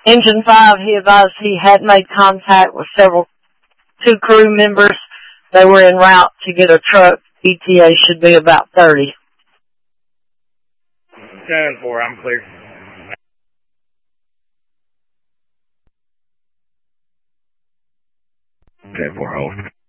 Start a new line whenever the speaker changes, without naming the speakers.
Engine 5, he advised he had made contact with two crew members. They were en route to get a truck. ETA should be about 30.
10-4, I'm clear. 10-4, hold.